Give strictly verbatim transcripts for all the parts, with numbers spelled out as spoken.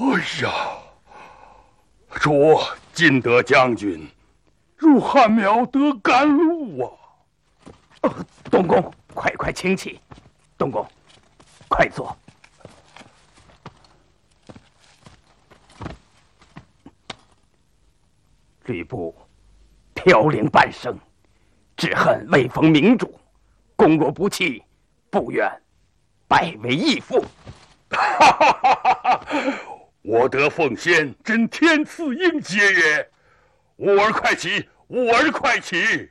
哎呀，主晋德将军入汉庙得甘露啊！ 哦，东宫，快快请起。东宫，快坐。吕布飘零半生，只恨未逢明主，公若不弃，不愿拜为义父。 哈哈哈哈哈！我得奉先，真天赐应节也。吾儿快起，吾儿快起！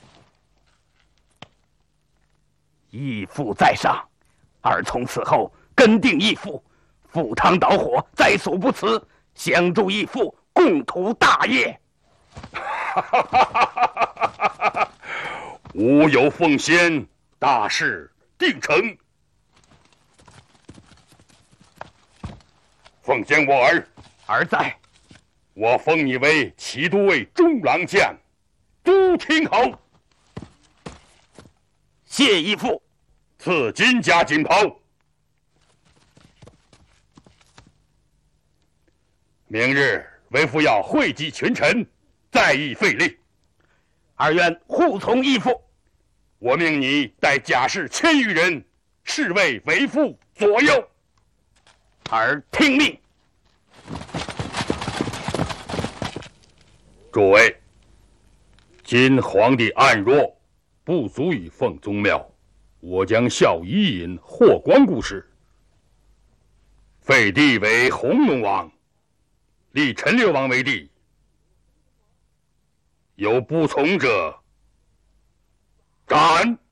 义父在上，儿从此后根定义父，赴汤蹈火，在所不辞，相助义父，共图大业。 哈哈哈哈哈！吾有奉先，大事定成。奉先我儿， 儿在。 我封你为骑都尉中郎将，都听侯。 谢义父。 赐金甲锦袍。明日为父要汇集群臣，再议费力。 儿愿护从义父。 我命你带甲士千余人，侍卫为父左右。 儿听命。 诸位，今皇帝暗弱，不足以奉宗庙，我将效伊尹、霍光故事，废帝为弘农王，立陈留王为帝。有不从者，斩！